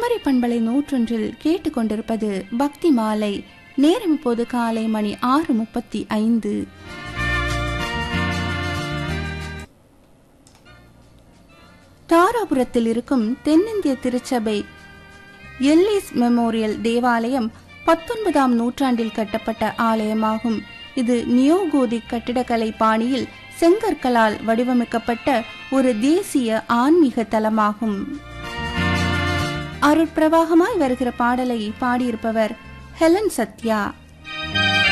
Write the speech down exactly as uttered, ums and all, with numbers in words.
குமரி பண்பலை நூற்றொன்றில் கேட்டுக்கொண்டிருப்பது பக்தி மாலை. நேரம் இப்போது காலை மணி ஆறு முப்பத்தி ஐந்து. தாராபுரத்தில் இருக்கும் தென்னிந்திய திருச்சபை எல்லிஸ் மெமோரியல் தேவாலயம் பத்தொன்பதாம் நூற்றாண்டில் கட்டப்பட்ட ஆலயமாகும். இது நியோகோதிக் கட்டிடக்கலை பாணியில் செங்கற்களால் வடிவமைக்கப்பட்ட ஒரு தேசிய ஆன்மீக தலமாகும். அருட்பிரவாகமாய் வருகிற பாடலை பாடியிருப்பவர் ஹெலன் சத்யா.